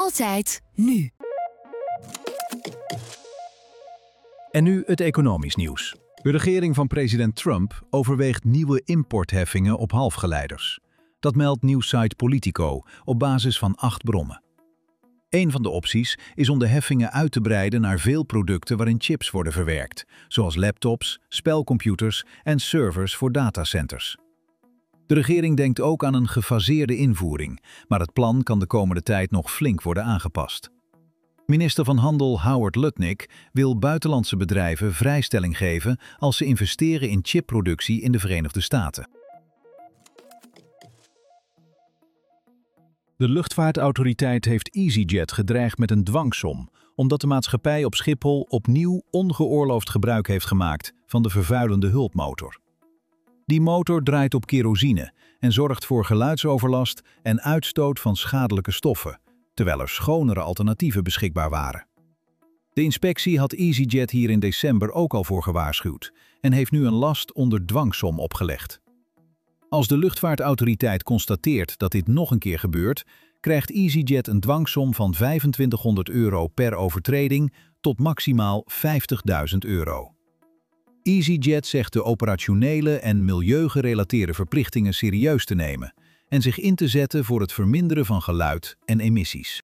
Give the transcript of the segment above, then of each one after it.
Altijd nu. En nu het economisch nieuws. De regering van president Trump overweegt nieuwe importheffingen op halfgeleiders. Dat meldt nieuwssite Politico op basis van 8 bronnen. Een van de opties is om de heffingen uit te breiden naar veel producten waarin chips worden verwerkt, zoals laptops, spelcomputers en servers voor datacenters. De regering denkt ook aan een gefaseerde invoering, maar het plan kan de komende tijd nog flink worden aangepast. Minister van Handel Howard Lutnick wil buitenlandse bedrijven vrijstelling geven als ze investeren in chipproductie in de Verenigde Staten. De luchtvaartautoriteit heeft EasyJet gedreigd met een dwangsom, omdat de maatschappij op Schiphol opnieuw ongeoorloofd gebruik heeft gemaakt van de vervuilende hulpmotor. Die motor draait op kerosine en zorgt voor geluidsoverlast en uitstoot van schadelijke stoffen, terwijl er schonere alternatieven beschikbaar waren. De inspectie had EasyJet hier in december ook al voor gewaarschuwd en heeft nu een last onder dwangsom opgelegd. Als de luchtvaartautoriteit constateert dat dit nog een keer gebeurt, krijgt EasyJet een dwangsom van €2500 per overtreding tot maximaal €50.000. EasyJet zegt de operationele en milieugerelateerde verplichtingen serieus te nemen en zich in te zetten voor het verminderen van geluid en emissies.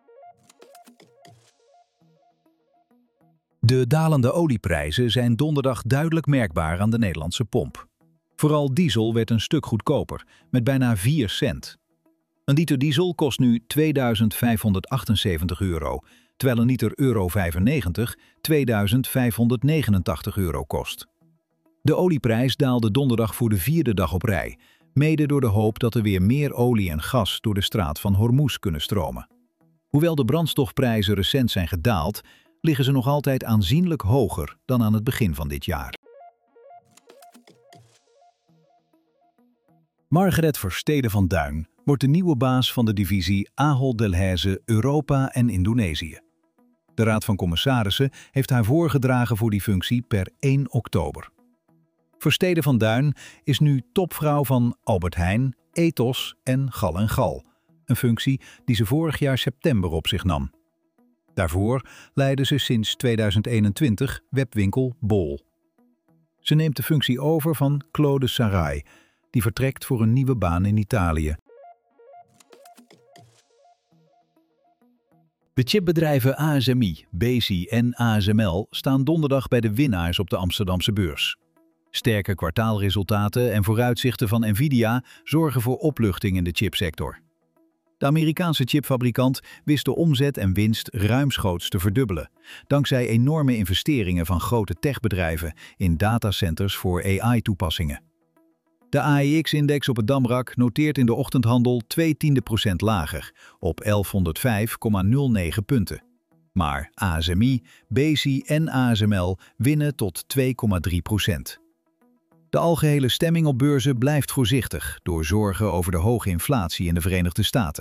De dalende olieprijzen zijn donderdag duidelijk merkbaar aan de Nederlandse pomp. Vooral diesel werd een stuk goedkoper, met bijna 4 cent. Een liter diesel kost nu €2578, terwijl een liter euro 95 €2589 kost. De olieprijs daalde donderdag voor de 4e dag op rij, mede door de hoop dat er weer meer olie en gas door de straat van Hormuz kunnen stromen. Hoewel de brandstofprijzen recent zijn gedaald, liggen ze nog altijd aanzienlijk hoger dan aan het begin van dit jaar. Margaret Versteden van Duin wordt de nieuwe baas van de divisie Ahold Delhaize Europa en Indonesië. De Raad van Commissarissen heeft haar voorgedragen voor die functie per 1 oktober. Versteden van Duin is nu topvrouw van Albert Heijn, Ethos en Gal & Gal, een functie die ze vorig jaar september op zich nam. Daarvoor leidde ze sinds 2021 webwinkel Bol. Ze neemt de functie over van Claude Sarai, die vertrekt voor een nieuwe baan in Italië. De chipbedrijven ASMI, Besi en ASML staan donderdag bij de winnaars op de Amsterdamse beurs. Sterke kwartaalresultaten en vooruitzichten van Nvidia zorgen voor opluchting in de chipsector. De Amerikaanse chipfabrikant wist de omzet en winst ruimschoots te verdubbelen, dankzij enorme investeringen van grote techbedrijven in datacenters voor AI-toepassingen. De AEX-index op het Damrak noteert in de ochtendhandel 0,2% lager, op 1105,09 punten. Maar ASMI, Besi en ASML winnen tot 2,3%. De algehele stemming op beurzen blijft voorzichtig door zorgen over de hoge inflatie in de Verenigde Staten.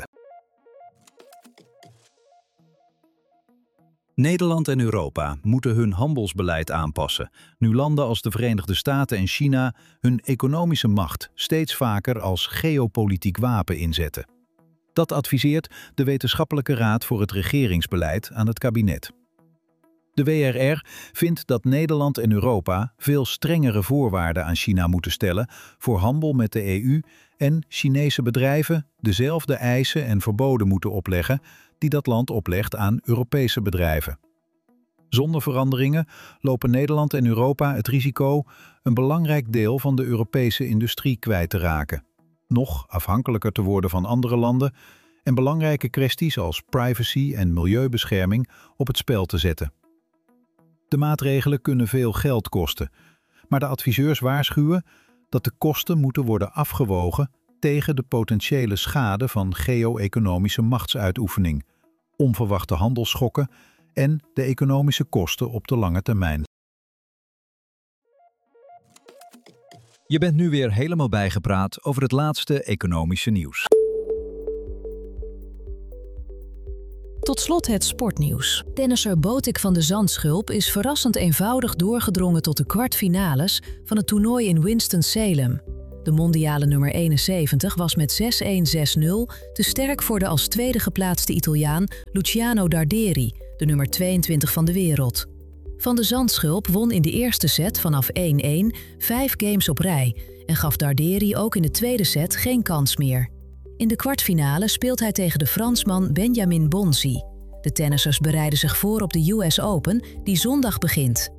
Nederland en Europa moeten hun handelsbeleid aanpassen, nu landen als de Verenigde Staten en China hun economische macht steeds vaker als geopolitiek wapen inzetten. Dat adviseert de Wetenschappelijke Raad voor het Regeringsbeleid aan het kabinet. De WRR vindt dat Nederland en Europa veel strengere voorwaarden aan China moeten stellen voor handel met de EU en Chinese bedrijven dezelfde eisen en verboden moeten opleggen die dat land oplegt aan Europese bedrijven. Zonder veranderingen lopen Nederland en Europa het risico een belangrijk deel van de Europese industrie kwijt te raken, nog afhankelijker te worden van andere landen en belangrijke kwesties als privacy en milieubescherming op het spel te zetten. De maatregelen kunnen veel geld kosten, maar de adviseurs waarschuwen dat de kosten moeten worden afgewogen tegen de potentiële schade van geo-economische machtsuitoefening, onverwachte handelsschokken en de economische kosten op de lange termijn. Je bent nu weer helemaal bijgepraat over het laatste economische nieuws. Tot slot het sportnieuws. Tennisser Botik van de Zandschulp is verrassend eenvoudig doorgedrongen tot de kwartfinales van het toernooi in Winston-Salem. De mondiale nummer 71 was met 6-1, 6-0 te sterk voor de als tweede geplaatste Italiaan Luciano Darderi, de nummer 22 van de wereld. Van de Zandschulp won in de eerste set vanaf 1-1 5 games op rij en gaf Darderi ook in de tweede set geen kans meer. In de kwartfinale speelt hij tegen de Fransman Benjamin Bonzi. De tennissers bereiden zich voor op de US Open, die zondag begint.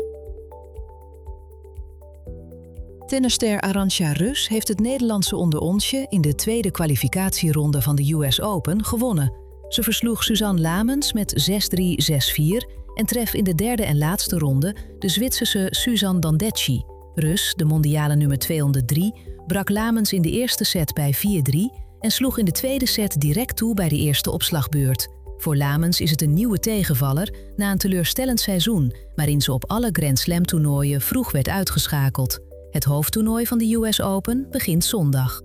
Tennisster Arantxa Rus heeft het Nederlandse onderonsje in de tweede kwalificatieronde van de US Open gewonnen. Ze versloeg Suzanne Lamens met 6-3, 6-4 en tref in de derde en laatste ronde de Zwitserse Suzanne Dandecchi. Rus, de mondiale nummer 203, brak Lamens in de eerste set bij 4-3 en sloeg in de tweede set direct toe bij de eerste opslagbeurt. Voor Lamens is het een nieuwe tegenvaller na een teleurstellend seizoen, waarin ze op alle Grand Slam toernooien vroeg werd uitgeschakeld. Het hoofdtoernooi van de US Open begint zondag.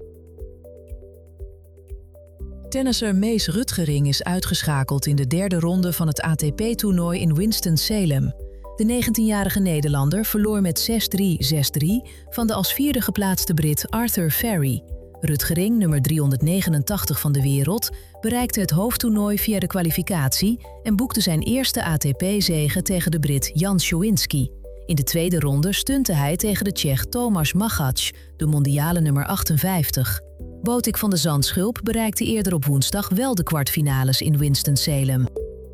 Tennisser Mees Rutgering is uitgeschakeld in de derde ronde van het ATP-toernooi in Winston-Salem. De 19-jarige Nederlander verloor met 6-3, 6-3 van de als vierde geplaatste Brit Arthur Ferry. Rutgering, nummer 389 van de wereld, bereikte het hoofdtoernooi via de kwalificatie en boekte zijn eerste ATP-zege tegen de Brit Jan Schowinski. In de tweede ronde stunte hij tegen de Tsjech Tomáš Machac, de mondiale nummer 58. Botik van de Zandschulp bereikte eerder op woensdag wel de kwartfinales in Winston-Salem.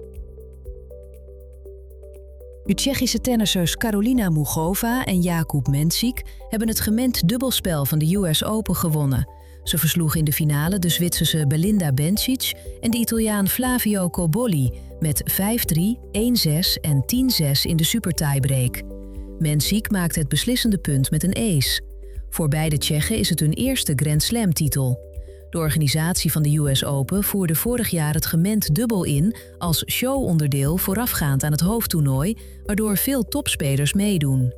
De Tsjechische tennissers Karolina Mugova en Jakub Mensik hebben het gemengd dubbelspel van de US Open gewonnen. Ze versloegen in de finale de Zwitserse Belinda Bencic en de Italiaan Flavio Cobolli met 5-3, 1-6 en 10-6 in de supertiebreak. Mensik maakte het beslissende punt met een ace. Voor beide Tsjechen is het hun eerste Grand Slam-titel. De organisatie van de US Open voerde vorig jaar het gemengd dubbel in als showonderdeel voorafgaand aan het hoofdtoernooi, waardoor veel topspelers meedoen.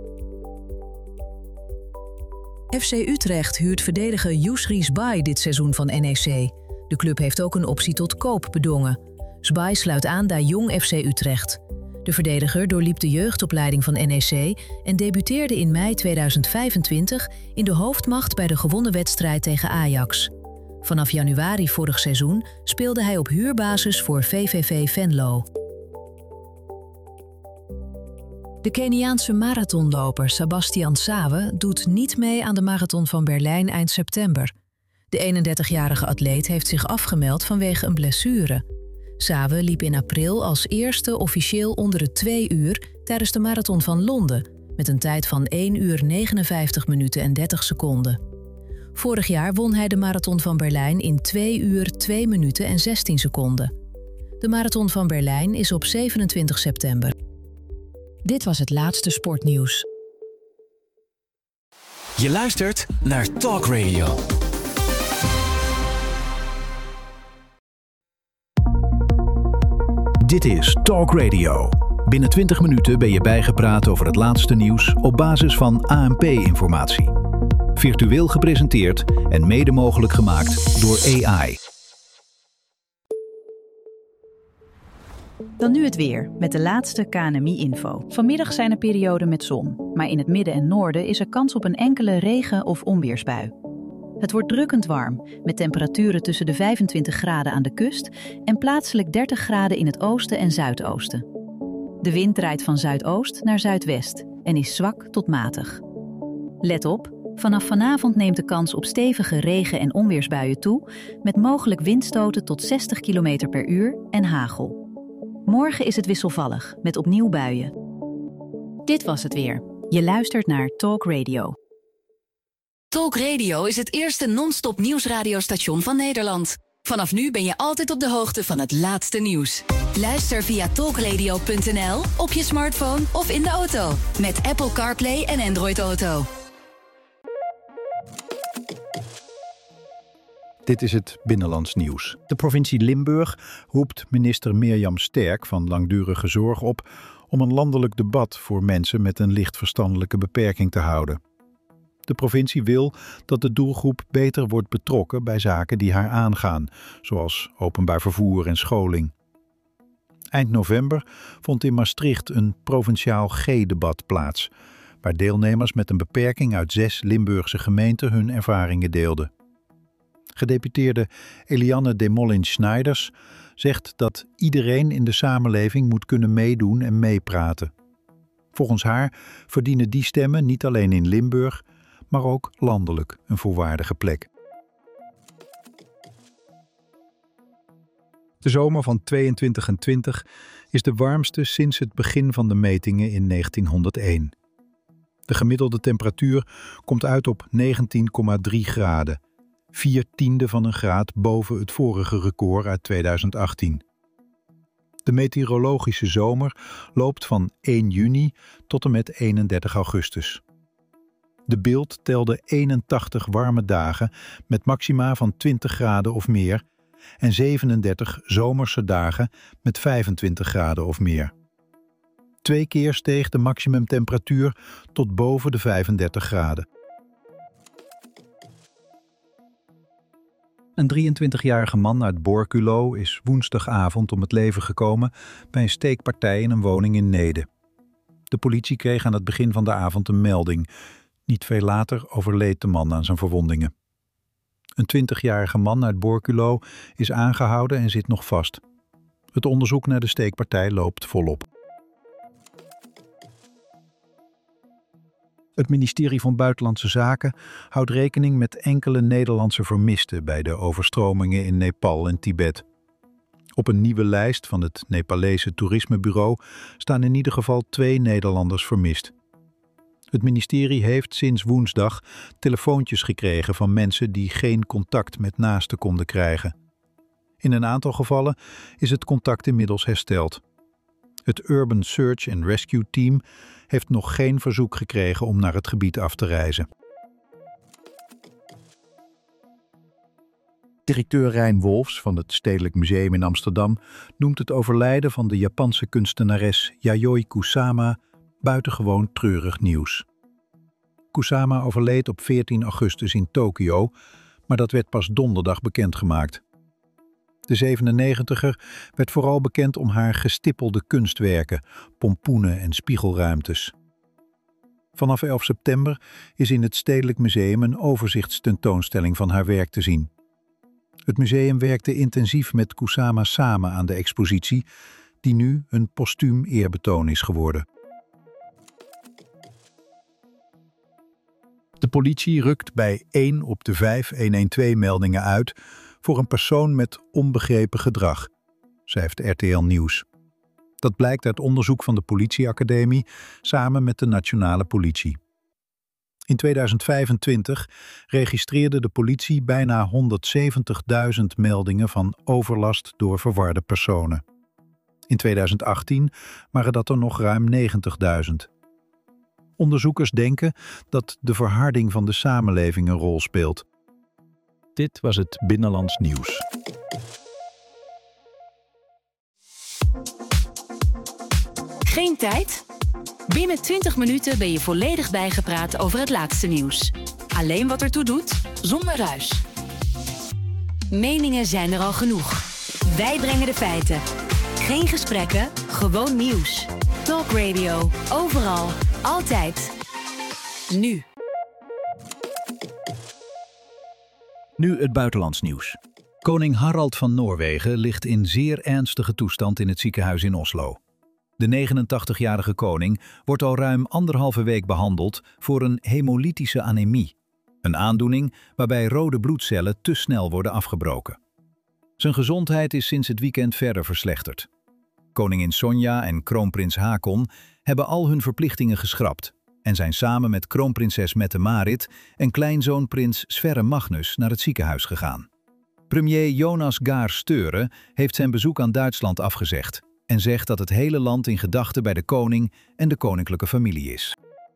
FC Utrecht huurt verdediger Yousri Zbay dit seizoen van NEC. De club heeft ook een optie tot koop bedongen. Zbay sluit aan bij Jong FC Utrecht. De verdediger doorliep de jeugdopleiding van NEC en debuteerde in mei 2025 in de hoofdmacht bij de gewonnen wedstrijd tegen Ajax. Vanaf januari vorig seizoen speelde hij op huurbasis voor VVV Venlo. De Keniaanse marathonloper Sebastian Sawe doet niet mee aan de marathon van Berlijn eind september. De 31-jarige atleet heeft zich afgemeld vanwege een blessure. Sawe liep in april als eerste officieel onder de 2 uur tijdens de marathon van Londen, met een tijd van 1 uur 59 minuten en 30 seconden. Vorig jaar won hij de marathon van Berlijn in 2 uur 2 minuten en 16 seconden. De marathon van Berlijn is op 27 september. Dit was het laatste sportnieuws. Je luistert naar Talk Radio. Dit is Talk Radio. Binnen 20 minuten ben je bijgepraat over het laatste nieuws op basis van ANP-informatie. Virtueel gepresenteerd en mede mogelijk gemaakt door AI. Dan nu het weer, met de laatste KNMI-info. Vanmiddag zijn er perioden met zon, maar in het midden en noorden is er kans op een enkele regen- of onweersbui. Het wordt drukkend warm, met temperaturen tussen de 25 graden aan de kust en plaatselijk 30 graden in het oosten en zuidoosten. De wind draait van zuidoost naar zuidwest en is zwak tot matig. Let op, vanaf vanavond neemt de kans op stevige regen- en onweersbuien toe, met mogelijk windstoten tot 60 km per uur en hagel. Morgen is het wisselvallig, met opnieuw buien. Dit was het weer. Je luistert naar Talk Radio. Talk Radio is het eerste non-stop nieuwsradiostation van Nederland. Vanaf nu ben je altijd op de hoogte van het laatste nieuws. Luister via talkradio.nl, op je smartphone of in de auto. Met Apple CarPlay en Android Auto. Dit is het Binnenlands Nieuws. De provincie Limburg roept minister Mirjam Sterk van Langdurige Zorg op om een landelijk debat voor mensen met een licht verstandelijke beperking te houden. De provincie wil dat de doelgroep beter wordt betrokken bij zaken die haar aangaan, zoals openbaar vervoer en scholing. Eind november vond in Maastricht een provinciaal G-debat plaats, waar deelnemers met een beperking uit 6 Limburgse gemeenten hun ervaringen deelden. Gedeputeerde Eliane de Molins-Schneiders zegt dat iedereen in de samenleving moet kunnen meedoen en meepraten. Volgens haar verdienen die stemmen niet alleen in Limburg, maar ook landelijk een volwaardige plek. De zomer van 22 en 20 is de warmste sinds het begin van de metingen in 1901. De gemiddelde temperatuur komt uit op 19,3 graden, 0,4 van een graad boven het vorige record uit 2018. De meteorologische zomer loopt van 1 juni tot en met 31 augustus. De Bild telde 81 warme dagen met maxima van 20 graden of meer en 37 zomerse dagen met 25 graden of meer. 2 keer steeg de maximumtemperatuur tot boven de 35 graden. Een 23-jarige man uit Borculo is woensdagavond om het leven gekomen bij een steekpartij in een woning in Neede. De politie kreeg aan het begin van de avond een melding. Niet veel later overleed de man aan zijn verwondingen. Een 20-jarige man uit Borculo is aangehouden en zit nog vast. Het onderzoek naar de steekpartij loopt volop. Het ministerie van Buitenlandse Zaken houdt rekening met enkele Nederlandse vermisten bij de overstromingen in Nepal en Tibet. Op een nieuwe lijst van het Nepalese toerismebureau staan in ieder geval 2 Nederlanders vermist. Het ministerie heeft sinds woensdag telefoontjes gekregen van mensen die geen contact met naasten konden krijgen. In een aantal gevallen is het contact inmiddels hersteld. Het Urban Search and Rescue Team heeft nog geen verzoek gekregen om naar het gebied af te reizen. Directeur Rijn Wolfs van het Stedelijk Museum in Amsterdam noemt het overlijden van de Japanse kunstenares Yayoi Kusama buitengewoon treurig nieuws. Kusama overleed op 14 augustus in Tokio, maar dat werd pas donderdag bekendgemaakt. De 97er werd vooral bekend om haar gestippelde kunstwerken, pompoenen en spiegelruimtes. Vanaf 11 september is in het Stedelijk Museum een overzichtstentoonstelling van haar werk te zien. Het museum werkte intensief met Kusama samen aan de expositie, die nu een postuum eerbetoon is geworden. De politie rukt bij 1 op de 5 112-meldingen uit voor een persoon met onbegrepen gedrag, schrijft RTL Nieuws. Dat blijkt uit onderzoek van de politieacademie samen met de nationale politie. In 2025 registreerde de politie bijna 170.000 meldingen van overlast door verwarde personen. In 2018 waren dat er nog ruim 90.000. Onderzoekers denken dat de verharding van de samenleving een rol speelt. Dit was het Binnenlands Nieuws. Geen tijd? Binnen 20 minuten ben je volledig bijgepraat over het laatste nieuws. Alleen wat ertoe doet, zonder ruis. Meningen zijn er al genoeg. Wij brengen de feiten. Geen gesprekken, gewoon nieuws. Talk Radio, overal, altijd. Nu. Nu het buitenlands nieuws. Koning Harald van Noorwegen ligt in zeer ernstige toestand in het ziekenhuis in Oslo. De 89-jarige koning wordt al ruim 1,5 week behandeld voor een hemolytische anemie. Een aandoening waarbij rode bloedcellen te snel worden afgebroken. Zijn gezondheid is sinds het weekend verder verslechterd. Koningin Sonja en kroonprins Haakon hebben al hun verplichtingen geschrapt en zijn samen met kroonprinses Mette-Marit en kleinzoon prins Sverre Magnus naar het ziekenhuis gegaan. Premier Jonas Gahr Støre heeft zijn bezoek aan Duitsland afgezegd en zegt dat het hele land in gedachten bij de koning en de koninklijke familie is.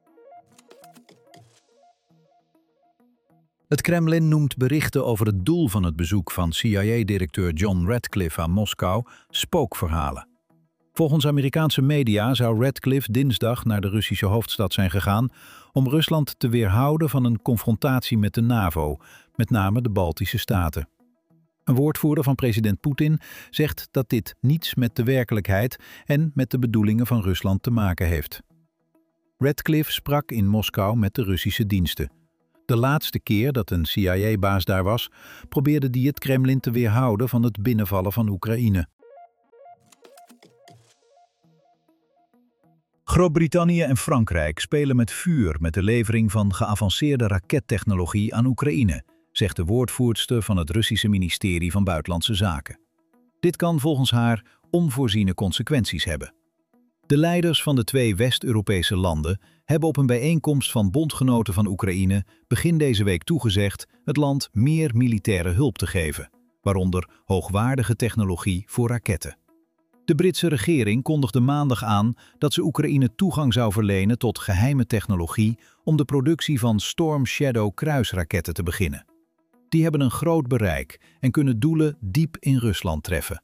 Het Kremlin noemt berichten over het doel van het bezoek van CIA-directeur John Ratcliffe aan Moskou spookverhalen. Volgens Amerikaanse media zou Ratcliffe dinsdag naar de Russische hoofdstad zijn gegaan om Rusland te weerhouden van een confrontatie met de NAVO, met name de Baltische Staten. Een woordvoerder van president Poetin zegt dat dit niets met de werkelijkheid en met de bedoelingen van Rusland te maken heeft. Radcliffe sprak in Moskou met de Russische diensten. De laatste keer dat een CIA-baas daar was, probeerde die het Kremlin te weerhouden van het binnenvallen van Oekraïne. Groot-Brittannië en Frankrijk spelen met vuur met de levering van geavanceerde rakettechnologie aan Oekraïne, zegt de woordvoerster van het Russische ministerie van Buitenlandse Zaken. Dit kan volgens haar onvoorziene consequenties hebben. De leiders van de 2 West-Europese landen hebben op een bijeenkomst van bondgenoten van Oekraïne begin deze week toegezegd het land meer militaire hulp te geven, waaronder hoogwaardige technologie voor raketten. De Britse regering kondigde maandag aan dat ze Oekraïne toegang zou verlenen tot geheime technologie om de productie van Storm Shadow kruisraketten te beginnen. Die hebben een groot bereik en kunnen doelen diep in Rusland treffen.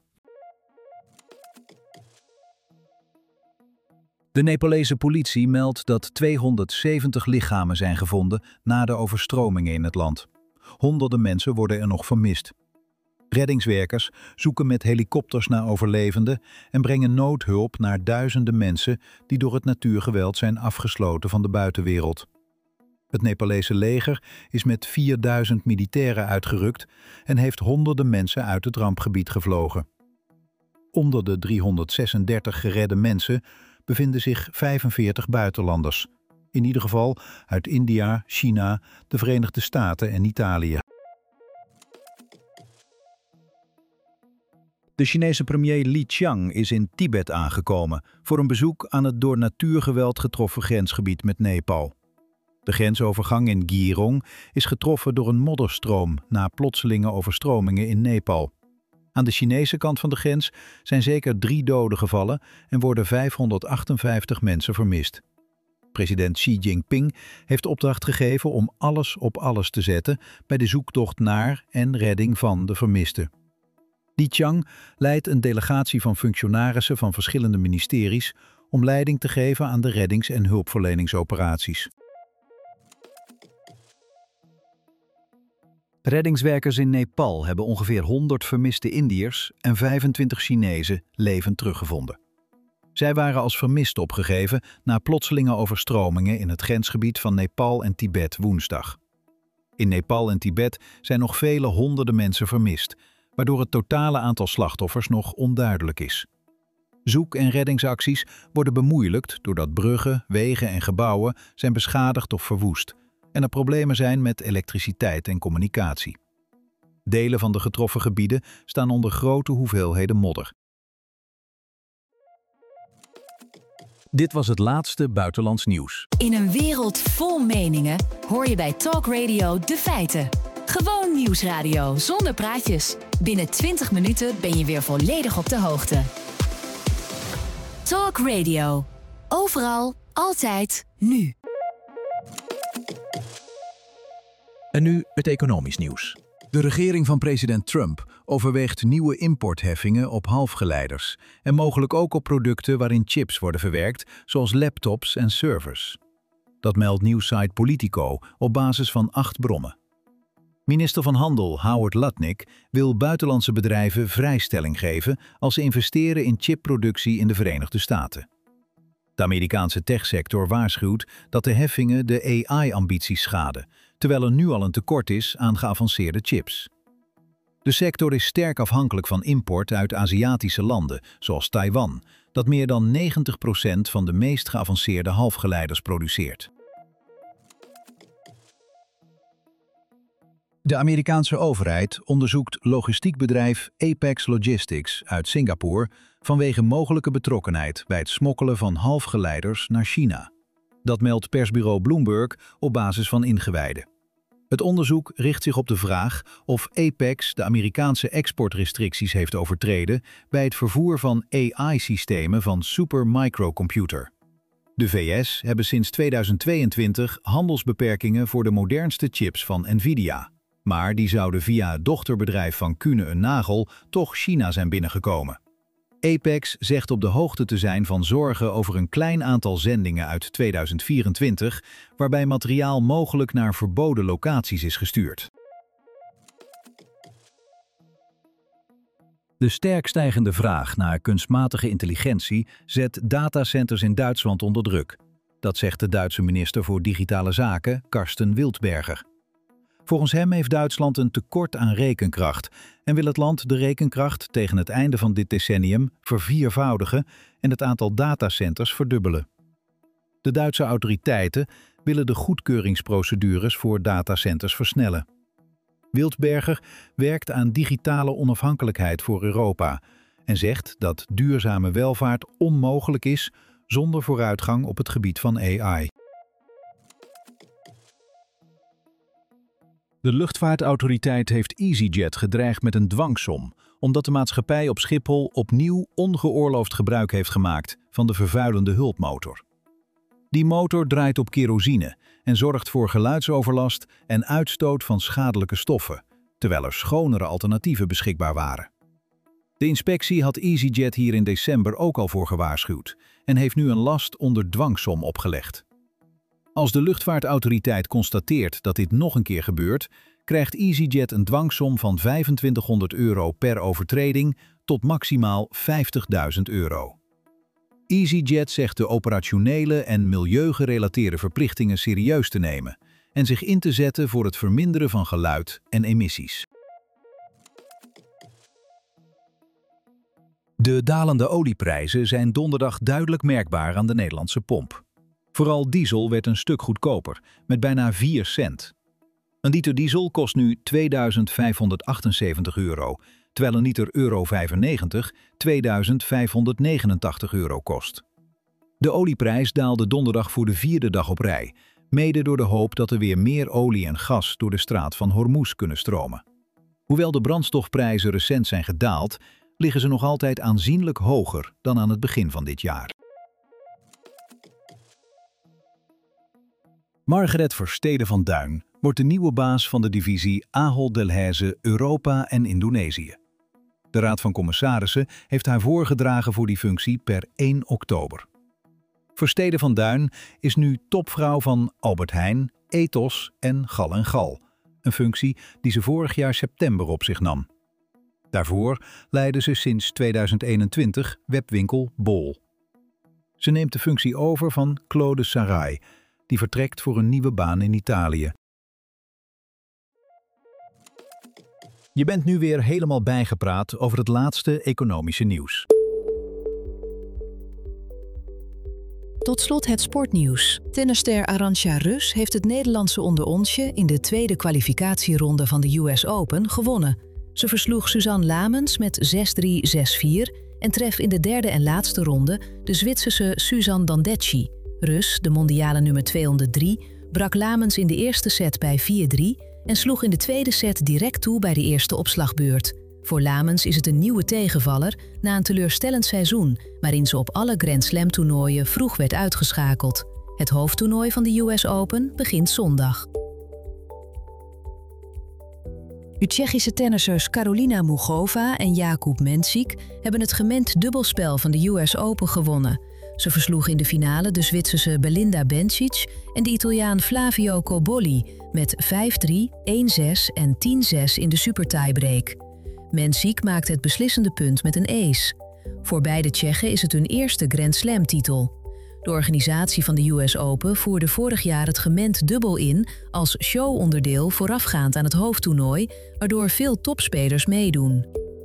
De Nepalese politie meldt dat 270 lichamen zijn gevonden na de overstromingen in het land. Honderden mensen worden er nog vermist. Reddingswerkers zoeken met helikopters naar overlevenden en brengen noodhulp naar duizenden mensen die door het natuurgeweld zijn afgesloten van de buitenwereld. Het Nepalese leger is met 4000 militairen uitgerukt en heeft honderden mensen uit het rampgebied gevlogen. Onder de 336 geredde mensen bevinden zich 45 buitenlanders. In ieder geval uit India, China, de Verenigde Staten en Italië. De Chinese premier Li Qiang is in Tibet aangekomen voor een bezoek aan het door natuurgeweld getroffen grensgebied met Nepal. De grensovergang in Girong is getroffen door een modderstroom na plotselinge overstromingen in Nepal. Aan de Chinese kant van de grens zijn zeker 3 doden gevallen en worden 558 mensen vermist. President Xi Jinping heeft opdracht gegeven om alles op alles te zetten bij de zoektocht naar en redding van de vermisten. Li Qiang leidt een delegatie van functionarissen van verschillende ministeries om leiding te geven aan de reddings- en hulpverleningsoperaties. Reddingswerkers in Nepal hebben ongeveer 100 vermiste Indiërs en 25 Chinezen levend teruggevonden. Zij waren als vermist opgegeven na plotselinge overstromingen in het grensgebied van Nepal en Tibet woensdag. In Nepal en Tibet zijn nog vele honderden mensen vermist, waardoor het totale aantal slachtoffers nog onduidelijk is. Zoek- en reddingsacties worden bemoeilijkt doordat bruggen, wegen en gebouwen zijn beschadigd of verwoest en er problemen zijn met elektriciteit en communicatie. Delen van de getroffen gebieden staan onder grote hoeveelheden modder. Dit was het laatste buitenlands nieuws. In een wereld vol meningen hoor je bij Talk Radio de feiten. Gewoon nieuwsradio zonder praatjes. Binnen 20 minuten ben je weer volledig op de hoogte. Talk Radio. Overal, altijd, nu. En nu het economisch nieuws. De regering van president Trump overweegt nieuwe importheffingen op halfgeleiders en mogelijk ook op producten waarin chips worden verwerkt, zoals laptops en servers. Dat meldt nieuwssite Politico op basis van 8 bronnen. Minister van Handel Howard Lutnick wil buitenlandse bedrijven vrijstelling geven als ze investeren in chipproductie in de Verenigde Staten. De Amerikaanse techsector waarschuwt dat de heffingen de AI-ambities schaden, terwijl er nu al een tekort is aan geavanceerde chips. De sector is sterk afhankelijk van import uit Aziatische landen, zoals Taiwan, dat meer dan 90% van de meest geavanceerde halfgeleiders produceert. De Amerikaanse overheid onderzoekt logistiekbedrijf Apex Logistics uit Singapore vanwege mogelijke betrokkenheid bij het smokkelen van halfgeleiders naar China. Dat meldt persbureau Bloomberg op basis van ingewijden. Het onderzoek richt zich op de vraag of Apex de Amerikaanse exportrestricties heeft overtreden bij het vervoer van AI-systemen van Supermicrocomputer. De VS hebben sinds 2022 handelsbeperkingen voor de modernste chips van Nvidia. Maar die zouden via het dochterbedrijf van Kuehne + Nagel toch China zijn binnengekomen. Apex zegt op de hoogte te zijn van zorgen over een klein aantal zendingen uit 2024, waarbij materiaal mogelijk naar verboden locaties is gestuurd. De sterk stijgende vraag naar kunstmatige intelligentie zet datacenters in Duitsland onder druk. Dat zegt de Duitse minister voor Digitale Zaken, Karsten Wildberger. Volgens hem heeft Duitsland een tekort aan rekenkracht en wil het land de rekenkracht tegen het einde van dit decennium verviervoudigen en het aantal datacenters verdubbelen. De Duitse autoriteiten willen de goedkeuringsprocedures voor datacenters versnellen. Wildberger werkt aan digitale onafhankelijkheid voor Europa en zegt dat duurzame welvaart onmogelijk is zonder vooruitgang op het gebied van AI. De luchtvaartautoriteit heeft EasyJet gedreigd met een dwangsom, omdat de maatschappij op Schiphol opnieuw ongeoorloofd gebruik heeft gemaakt van de vervuilende hulpmotor. Die motor draait op kerosine en zorgt voor geluidsoverlast en uitstoot van schadelijke stoffen, terwijl er schonere alternatieven beschikbaar waren. De inspectie had EasyJet hier in december ook al voor gewaarschuwd en heeft nu een last onder dwangsom opgelegd. Als de luchtvaartautoriteit constateert dat dit nog een keer gebeurt, krijgt EasyJet een dwangsom van €2500 per overtreding tot maximaal €50.000. EasyJet zegt de operationele en milieugerelateerde verplichtingen serieus te nemen en zich in te zetten voor het verminderen van geluid en emissies. De dalende olieprijzen zijn donderdag duidelijk merkbaar aan de Nederlandse pomp. Vooral diesel werd een stuk goedkoper, met bijna 4 cent. Een liter diesel kost nu €2578, terwijl een liter €95 €2589 kost. De olieprijs daalde donderdag voor de 4e dag op rij, mede door de hoop dat er weer meer olie en gas door de straat van Hormuz kunnen stromen. Hoewel de brandstofprijzen recent zijn gedaald, liggen ze nog altijd aanzienlijk hoger dan aan het begin van dit jaar. Margaret Versteden van Duin wordt de nieuwe baas van de divisie Ahold Delhaize Europa en Indonesië. De Raad van Commissarissen heeft haar voorgedragen voor die functie per 1 oktober. Versteden van Duin is nu topvrouw van Albert Heijn, Ethos en Gal & Gal, een functie die ze vorig jaar september op zich nam. Daarvoor leidde ze sinds 2021 webwinkel Bol. Ze neemt de functie over van Claude Sarai, die vertrekt voor een nieuwe baan in Italië. Je bent nu weer helemaal bijgepraat over het laatste economische nieuws. Tot slot het sportnieuws. Tennisster Arantxa Rus heeft het Nederlandse onder onsje in de tweede kwalificatieronde van de US Open gewonnen. Ze versloeg Suzanne Lamens met 6-3, 6-4 en tref in de derde en laatste ronde de Zwitserse Suzanne Dandecchi. Rus, de mondiale nummer 203, brak Lamens in de eerste set bij 4-3 en sloeg in de tweede set direct toe bij de eerste opslagbeurt. Voor Lamens is het een nieuwe tegenvaller na een teleurstellend seizoen, waarin ze op alle Grand Slam toernooien vroeg werd uitgeschakeld. Het hoofdtoernooi van de US Open begint zondag. De Tsjechische tennissers Karolina Mugova en Jakub Mensik hebben het gemengd dubbelspel van de US Open gewonnen. Ze versloegen in de finale de Zwitserse Belinda Bencic en de Italiaan Flavio Cobolli met 5-3, 1-6 en 10-6 in de supertiebreak. Mensik maakte het beslissende punt met een ace. Voor beide Tsjechen is het hun eerste Grand Slam-titel. De organisatie van de US Open voerde vorig jaar het gemengd dubbel in als showonderdeel voorafgaand aan het hoofdtoernooi, waardoor veel topspelers meedoen.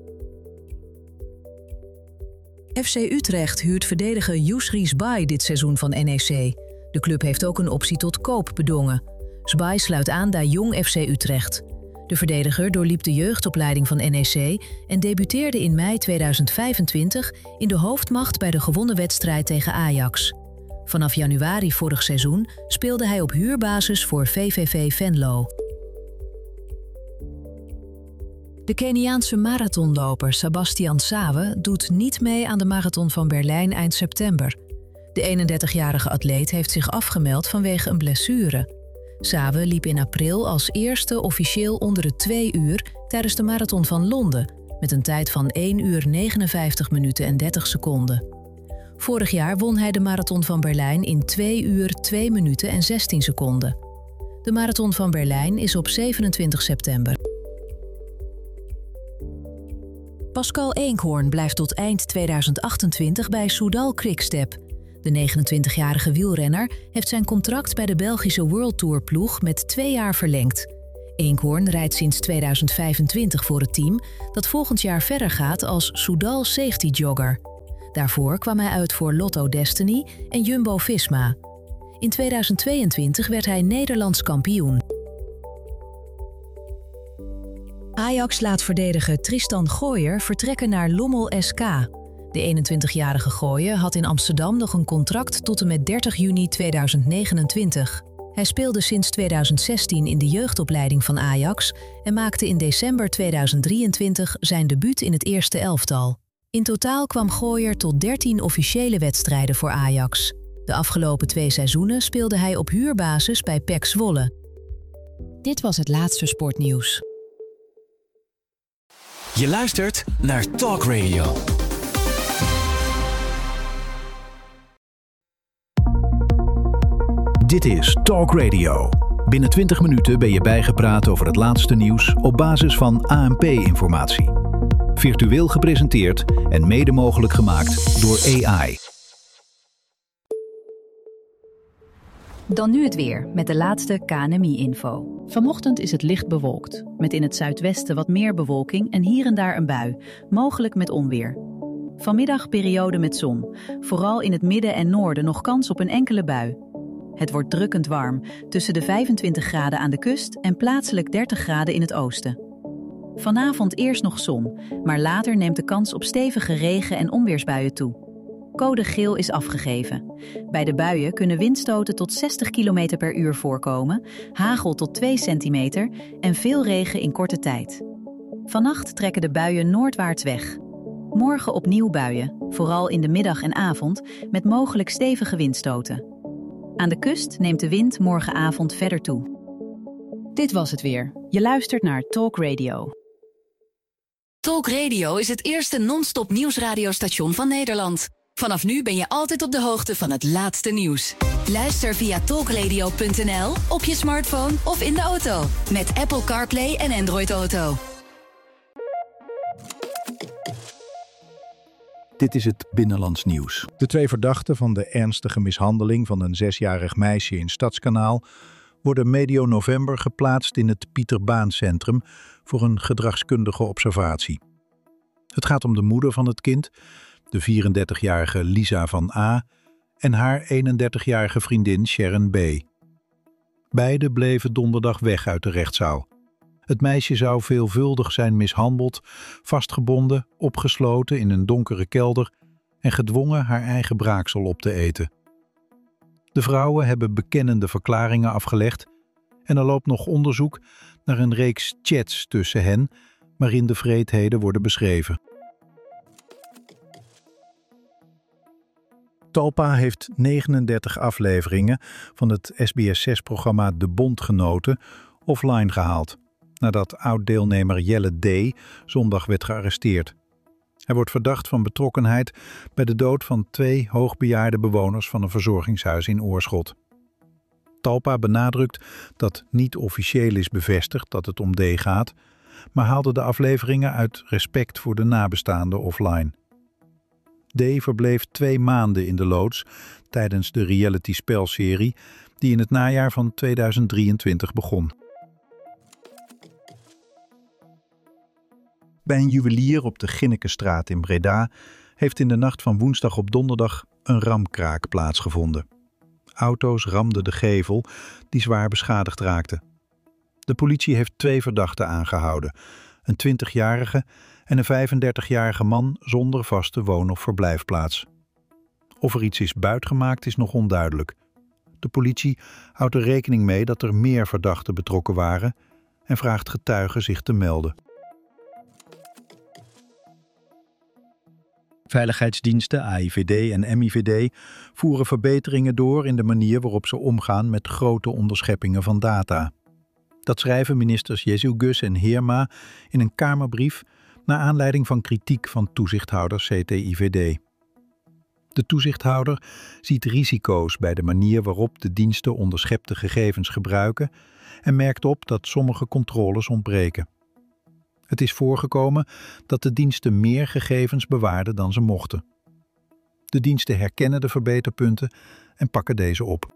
FC Utrecht huurt verdediger Yousri Sbaai dit seizoen van NEC. De club heeft ook een optie tot koop bedongen. Sbaai sluit aan bij Jong FC Utrecht. De verdediger doorliep de jeugdopleiding van NEC en debuteerde in mei 2025 in de hoofdmacht bij de gewonnen wedstrijd tegen Ajax. Vanaf januari vorig seizoen speelde hij op huurbasis voor VVV Venlo. De Keniaanse marathonloper Sebastian Sawe doet niet mee aan de Marathon van Berlijn eind september. De 31-jarige atleet heeft zich afgemeld vanwege een blessure. Sawe liep in april als eerste officieel onder de 2 uur tijdens de Marathon van Londen, met een tijd van 1 uur 59 minuten en 30 seconden. Vorig jaar won hij de Marathon van Berlijn in 2 uur 2 minuten en 16 seconden. De Marathon van Berlijn is op 27 september. Pascal Eenkhoorn blijft tot eind 2028 bij Soudal Quickstep. De 29-jarige wielrenner heeft zijn contract bij de Belgische World Tour ploeg met 2 jaar verlengd. Eenkhoorn rijdt sinds 2025 voor het team dat volgend jaar verder gaat als Soudal Safety Jogger. Daarvoor kwam hij uit voor Lotto Destiny en Jumbo-Visma. In 2022 werd hij Nederlands kampioen. Ajax laat verdediger Tristan Gooijer vertrekken naar Lommel SK. De 21-jarige Gooijer had in Amsterdam nog een contract tot en met 30 juni 2029. Hij speelde sinds 2016 in de jeugdopleiding van Ajax en maakte in december 2023 zijn debuut in het eerste elftal. In totaal kwam Gooijer tot 13 officiële wedstrijden voor Ajax. De afgelopen 2 seizoenen speelde hij op huurbasis bij PEC Zwolle. Dit was het laatste sportnieuws. Je luistert naar Talk Radio. Dit is Talk Radio. Binnen 20 minuten ben je bijgepraat over het laatste nieuws op basis van ANP-informatie. Virtueel gepresenteerd en mede mogelijk gemaakt door AI. Dan nu het weer met de laatste KNMI-info. Vanochtend is het licht bewolkt, met in het zuidwesten wat meer bewolking en hier en daar een bui, mogelijk met onweer. Vanmiddag periode met zon, vooral in het midden en noorden nog kans op een enkele bui. Het wordt drukkend warm, tussen de 25 graden aan de kust en plaatselijk 30 graden in het oosten. Vanavond eerst nog zon, maar later neemt de kans op stevige regen- en onweersbuien toe. Code geel is afgegeven. Bij de buien kunnen windstoten tot 60 km per uur voorkomen, hagel tot 2 centimeter en veel regen in korte tijd. Vannacht trekken de buien noordwaarts weg. Morgen opnieuw buien, vooral in de middag en avond, met mogelijk stevige windstoten. Aan de kust neemt de wind morgenavond verder toe. Dit was het weer. Je luistert naar Talk Radio. Talk Radio is het eerste non-stop nieuwsradiostation van Nederland. Vanaf nu ben je altijd op de hoogte van het laatste nieuws. Luister via talkradio.nl, op je smartphone of in de auto. Met Apple CarPlay en Android Auto. Dit is het Binnenlands Nieuws. De 2 verdachten van de ernstige mishandeling van een 6-jarig meisje in Stadskanaal worden medio november geplaatst in het Pieter Baan Centrum voor een gedragskundige observatie. Het gaat om de moeder van het kind, de 34-jarige Lisa van A. en haar 31-jarige vriendin Sharon B. Beiden bleven donderdag weg uit de rechtszaal. Het meisje zou veelvuldig zijn mishandeld, vastgebonden, opgesloten in een donkere kelder en gedwongen haar eigen braaksel op te eten. De vrouwen hebben bekennende verklaringen afgelegd en er loopt nog onderzoek naar een reeks chats tussen hen, waarin de wreedheden worden beschreven. Talpa heeft 39 afleveringen van het SBS6-programma De Bondgenoten offline gehaald, nadat oud-deelnemer Jelle D. zondag werd gearresteerd. Hij wordt verdacht van betrokkenheid bij de dood van 2 hoogbejaarde bewoners van een verzorgingshuis in Oorschot. Talpa benadrukt dat niet officieel is bevestigd dat het om D. gaat, maar haalde de afleveringen uit respect voor de nabestaanden offline. D. verbleef 2 maanden in de loods tijdens de reality-spelserie die in het najaar van 2023 begon. Bij een juwelier op de Ginnekenstraat in Breda heeft in de nacht van woensdag op donderdag een ramkraak plaatsgevonden. Auto's ramden de gevel die zwaar beschadigd raakte. De politie heeft 2 verdachten aangehouden, een 20-jarige en een 35-jarige man zonder vaste woon- of verblijfplaats. Of er iets is buitgemaakt is nog onduidelijk. De politie houdt er rekening mee dat er meer verdachten betrokken waren en vraagt getuigen zich te melden. Veiligheidsdiensten, AIVD en MIVD voeren verbeteringen door in de manier waarop ze omgaan met grote onderscheppingen van data. Dat schrijven ministers Jezus en Heerma in een Kamerbrief naar aanleiding van kritiek van toezichthouder CTIVD. De toezichthouder ziet risico's bij de manier waarop de diensten onderschepte gegevens gebruiken en merkt op dat sommige controles ontbreken. Het is voorgekomen dat de diensten meer gegevens bewaarden dan ze mochten. De diensten herkennen de verbeterpunten en pakken deze op.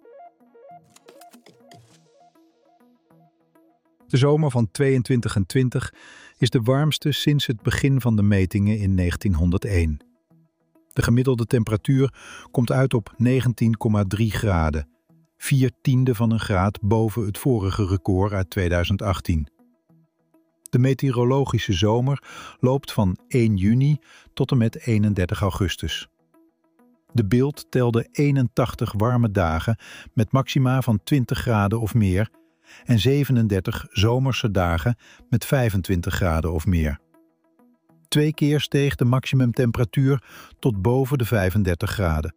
De zomer van 22 en 20 is de warmste sinds het begin van de metingen in 1901. De gemiddelde temperatuur komt uit op 19,3 graden, 4/10 van een graad boven het vorige record uit 2018. De meteorologische zomer loopt van 1 juni tot en met 31 augustus. De Bild telde 81 warme dagen met maxima van 20 graden of meer en 37 zomerse dagen met 25 graden of meer. 2 keer steeg de maximumtemperatuur tot boven de 35 graden.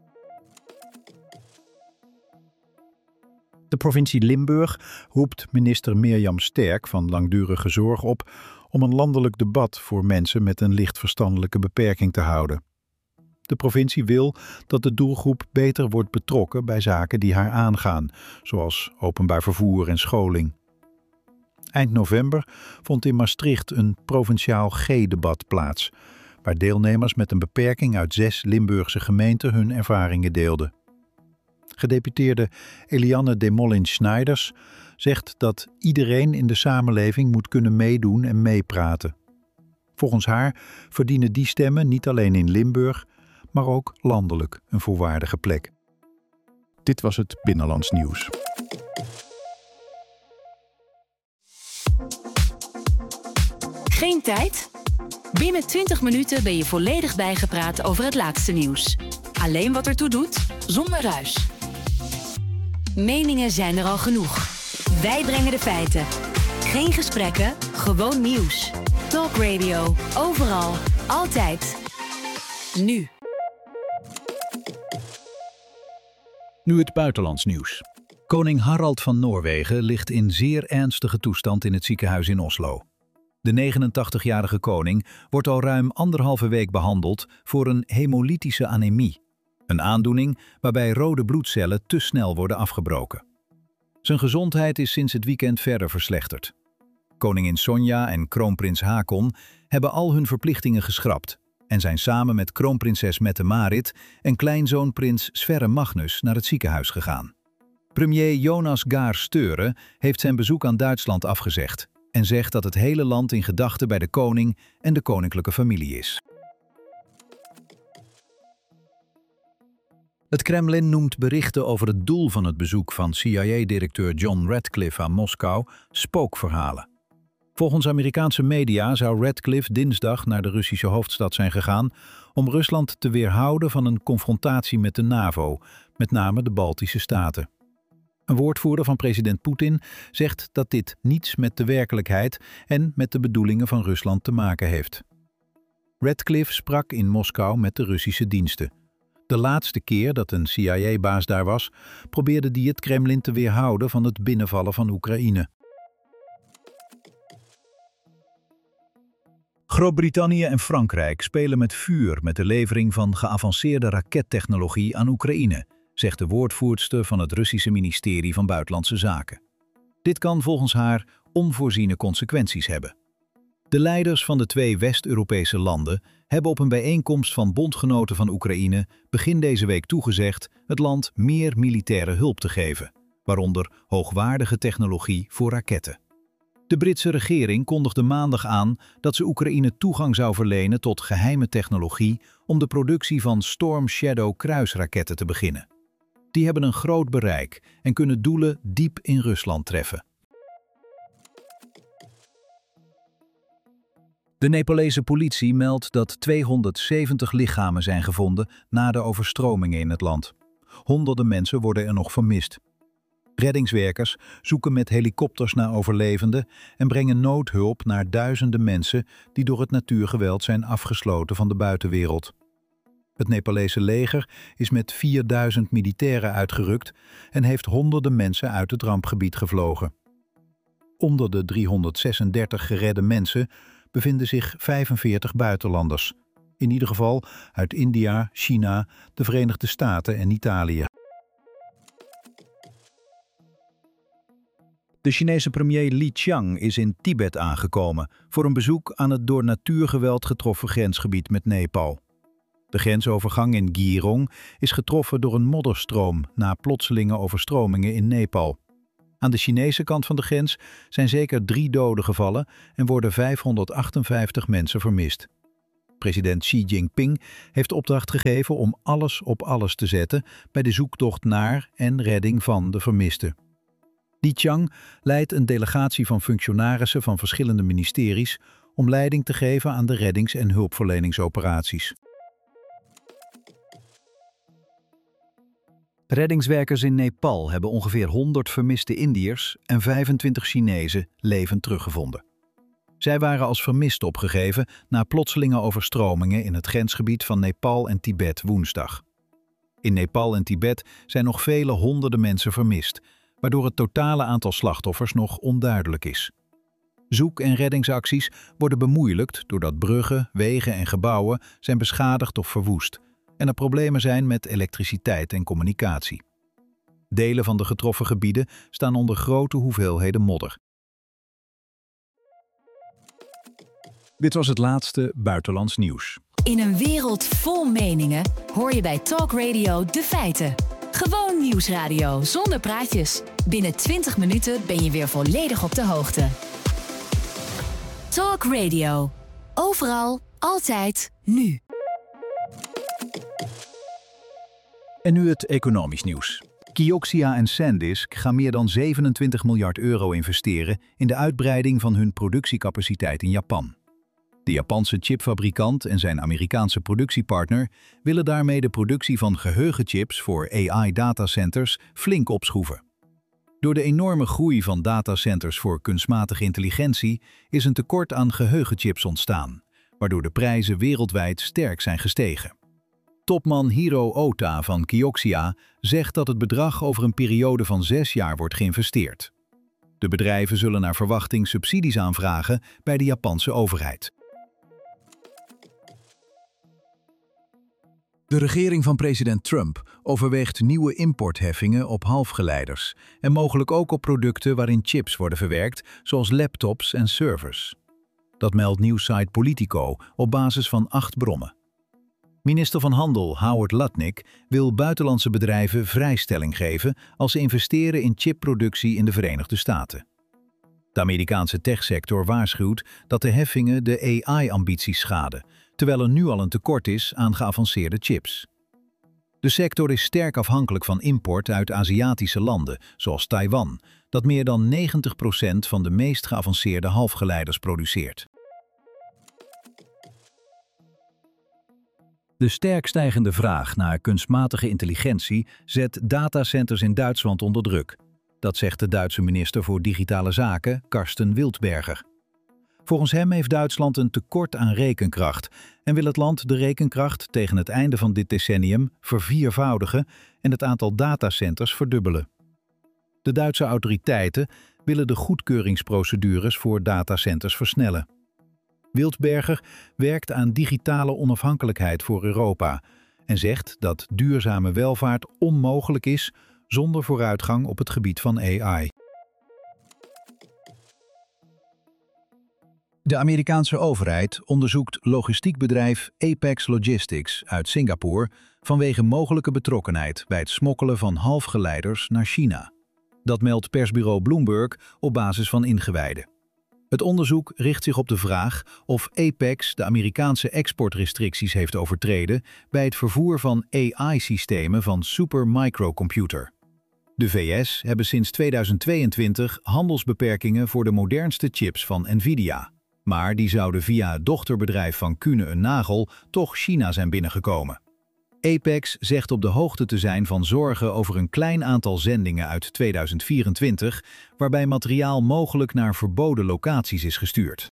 De provincie Limburg roept minister Mirjam Sterk van Langdurige Zorg op om een landelijk debat voor mensen met een licht verstandelijke beperking te houden. De provincie wil dat de doelgroep beter wordt betrokken bij zaken die haar aangaan, zoals openbaar vervoer en scholing. Eind november vond in Maastricht een provinciaal G-debat plaats, waar deelnemers met een beperking uit 6 Limburgse gemeenten hun ervaringen deelden. Gedeputeerde Eliane de Molins-Schneiders zegt dat iedereen in de samenleving moet kunnen meedoen en meepraten. Volgens haar verdienen die stemmen niet alleen in Limburg, maar ook landelijk een volwaardige plek. Dit was het Binnenlands Nieuws. Geen tijd? Binnen 20 minuten ben je volledig bijgepraat over het laatste nieuws. Alleen wat ertoe doet, zonder ruis. Meningen zijn er al genoeg. Wij brengen de feiten. Geen gesprekken, gewoon nieuws. Talk Radio, overal, altijd. Nu. Nu het buitenlands nieuws. Koning Harald van Noorwegen ligt in zeer ernstige toestand in het ziekenhuis in Oslo. De 89-jarige koning wordt al ruim 1,5 week behandeld voor een hemolytische anemie. Een aandoening waarbij rode bloedcellen te snel worden afgebroken. Zijn gezondheid is sinds het weekend verder verslechterd. Koningin Sonja en kroonprins Haakon hebben al hun verplichtingen geschrapt en zijn samen met kroonprinses Mette-Marit en kleinzoon prins Sverre Magnus naar het ziekenhuis gegaan. Premier Jonas Gahr Støre heeft zijn bezoek aan Duitsland afgezegd en zegt dat het hele land in gedachten bij de koning en de koninklijke familie is. Het Kremlin noemt berichten over het doel van het bezoek van CIA-directeur John Ratcliffe aan Moskou spookverhalen. Volgens Amerikaanse media zou Ratcliffe dinsdag naar de Russische hoofdstad zijn gegaan om Rusland te weerhouden van een confrontatie met de NAVO, met name de Baltische Staten. Een woordvoerder van president Poetin zegt dat dit niets met de werkelijkheid en met de bedoelingen van Rusland te maken heeft. Ratcliffe sprak in Moskou met de Russische diensten. De laatste keer dat een CIA-baas daar was, probeerde die het Kremlin te weerhouden van het binnenvallen van Oekraïne. Groot-Brittannië en Frankrijk spelen met vuur met de levering van geavanceerde rakettechnologie aan Oekraïne, zegt de woordvoerster van het Russische ministerie van Buitenlandse Zaken. Dit kan volgens haar onvoorziene consequenties hebben. De leiders van de 2 West-Europese landen hebben op een bijeenkomst van bondgenoten van Oekraïne begin deze week toegezegd het land meer militaire hulp te geven, waaronder hoogwaardige technologie voor raketten. De Britse regering kondigde maandag aan dat ze Oekraïne toegang zou verlenen tot geheime technologie om de productie van Storm Shadow kruisraketten te beginnen. Die hebben een groot bereik en kunnen doelen diep in Rusland treffen. De Nepalese politie meldt dat 270 lichamen zijn gevonden na de overstromingen in het land. Honderden mensen worden er nog vermist. Reddingswerkers zoeken met helikopters naar overlevenden en brengen noodhulp naar duizenden mensen die door het natuurgeweld zijn afgesloten van de buitenwereld. Het Nepalese leger is met 4000 militairen uitgerukt en heeft honderden mensen uit het rampgebied gevlogen. Onder de 336 geredde mensen bevinden zich 45 buitenlanders. In ieder geval uit India, China, de Verenigde Staten en Italië. De Chinese premier Li Qiang is in Tibet aangekomen voor een bezoek aan het door natuurgeweld getroffen grensgebied met Nepal. De grensovergang in Girong is getroffen door een modderstroom na plotselinge overstromingen in Nepal. Aan de Chinese kant van de grens zijn zeker 3 doden gevallen en worden 558 mensen vermist. President Xi Jinping heeft opdracht gegeven om alles op alles te zetten bij de zoektocht naar en redding van de vermisten. Li Qiang leidt een delegatie van functionarissen van verschillende ministeries om leiding te geven aan de reddings- en hulpverleningsoperaties. Reddingswerkers in Nepal hebben ongeveer 100 vermiste Indiërs en 25 Chinezen levend teruggevonden. Zij waren als vermist opgegeven na plotselinge overstromingen in het grensgebied van Nepal en Tibet woensdag. In Nepal en Tibet zijn nog vele honderden mensen vermist, waardoor het totale aantal slachtoffers nog onduidelijk is. Zoek- en reddingsacties worden bemoeilijkt doordat bruggen, wegen en gebouwen zijn beschadigd of verwoest en er problemen zijn met elektriciteit en communicatie. Delen van de getroffen gebieden staan onder grote hoeveelheden modder. Dit was het laatste buitenlands nieuws. In een wereld vol meningen hoor je bij Talk Radio de feiten. Gewoon nieuwsradio zonder praatjes. Binnen 20 minuten ben je weer volledig op de hoogte. Talk Radio. Overal, altijd, nu. En nu het economisch nieuws. Kioxia en SanDisk gaan meer dan 27 miljard euro investeren in de uitbreiding van hun productiecapaciteit in Japan. De Japanse chipfabrikant en zijn Amerikaanse productiepartner willen daarmee de productie van geheugenchips voor AI-datacenters flink opschroeven. Door de enorme groei van datacenters voor kunstmatige intelligentie is een tekort aan geheugenchips ontstaan, waardoor de prijzen wereldwijd sterk zijn gestegen. Topman Hiro Ota van Kioxia zegt dat het bedrag over een periode van 6 jaar wordt geïnvesteerd. De bedrijven zullen naar verwachting subsidies aanvragen bij de Japanse overheid. De regering van president Trump overweegt nieuwe importheffingen op halfgeleiders en mogelijk ook op producten waarin chips worden verwerkt, zoals laptops en servers. Dat meldt nieuwssite Politico op basis van 8 bronnen. Minister van Handel Howard Lutnick wil buitenlandse bedrijven vrijstelling geven als ze investeren in chipproductie in de Verenigde Staten. De Amerikaanse techsector waarschuwt dat de heffingen de AI-ambities schaden, terwijl er nu al een tekort is aan geavanceerde chips. De sector is sterk afhankelijk van import uit Aziatische landen, zoals Taiwan, dat meer dan 90% van de meest geavanceerde halfgeleiders produceert. De sterk stijgende vraag naar kunstmatige intelligentie zet datacenters in Duitsland onder druk. Dat zegt de Duitse minister voor Digitale Zaken, Karsten Wildberger. Volgens hem heeft Duitsland een tekort aan rekenkracht en wil het land de rekenkracht tegen het einde van dit decennium verviervoudigen en het aantal datacenters verdubbelen. De Duitse autoriteiten willen de goedkeuringsprocedures voor datacenters versnellen. Wildberger werkt aan digitale onafhankelijkheid voor Europa en zegt dat duurzame welvaart onmogelijk is zonder vooruitgang op het gebied van AI. De Amerikaanse overheid onderzoekt logistiekbedrijf Apex Logistics uit Singapore vanwege mogelijke betrokkenheid bij het smokkelen van halfgeleiders naar China. Dat meldt persbureau Bloomberg op basis van ingewijden. Het onderzoek richt zich op de vraag of Apex de Amerikaanse exportrestricties heeft overtreden bij het vervoer van AI-systemen van Supermicrocomputer. De VS hebben sinds 2022 handelsbeperkingen voor de modernste chips van Nvidia. Maar die zouden via het dochterbedrijf van Kuehne + Nagel toch China zijn binnengekomen. Apex zegt op de hoogte te zijn van zorgen over een klein aantal zendingen uit 2024, waarbij materiaal mogelijk naar verboden locaties is gestuurd.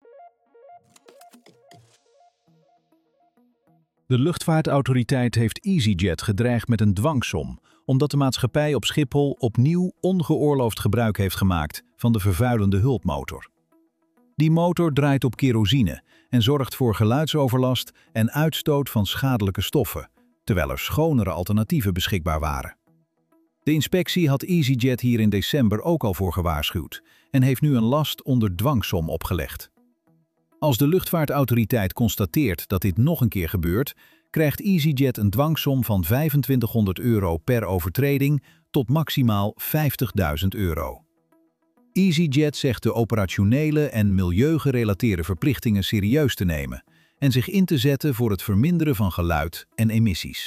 De luchtvaartautoriteit heeft EasyJet gedreigd met een dwangsom, omdat de maatschappij op Schiphol opnieuw ongeoorloofd gebruik heeft gemaakt van de vervuilende hulpmotor. Die motor draait op kerosine en zorgt voor geluidsoverlast en uitstoot van schadelijke stoffen, terwijl er schonere alternatieven beschikbaar waren. De inspectie had EasyJet hier in december ook al voor gewaarschuwd en heeft nu een last onder dwangsom opgelegd. Als de luchtvaartautoriteit constateert dat dit nog een keer gebeurt, krijgt EasyJet een dwangsom van €2500 per overtreding tot maximaal €50.000. EasyJet zegt de operationele en milieugerelateerde verplichtingen serieus te nemen en zich in te zetten voor het verminderen van geluid en emissies.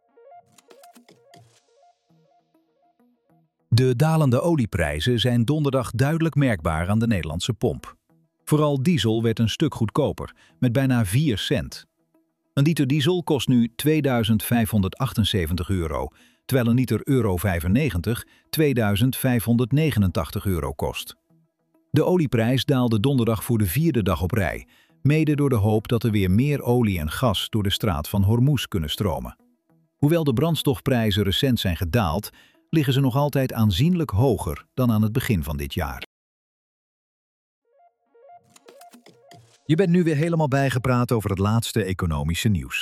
De dalende olieprijzen zijn donderdag duidelijk merkbaar aan de Nederlandse pomp. Vooral diesel werd een stuk goedkoper, met bijna 4 cent. Een liter diesel kost nu €2578, terwijl een liter euro 95 €2589 kost. De olieprijs daalde donderdag voor de 4e dag op rij, mede door de hoop dat er weer meer olie en gas door de straat van Hormuz kunnen stromen. Hoewel de brandstofprijzen recent zijn gedaald, liggen ze nog altijd aanzienlijk hoger dan aan het begin van dit jaar. Je bent nu weer helemaal bijgepraat over het laatste economische nieuws.